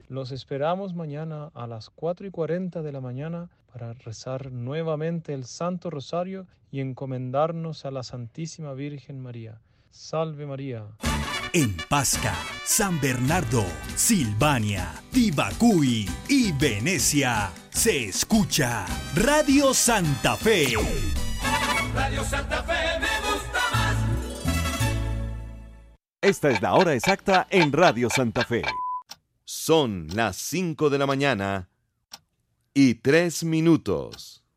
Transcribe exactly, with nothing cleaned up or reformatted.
Los esperamos mañana a las cuatro y cuarenta de la mañana para rezar nuevamente el Santo Rosario y encomendarnos a la Santísima Virgen María. Salve María. En Pasca, San Bernardo, Silvania, Tibacuy y Venecia se escucha Radio Santa Fe. Radio Santa Fe me gusta más. Esta es la hora exacta en Radio Santa Fe. Son las cinco de la mañana y tres minutos.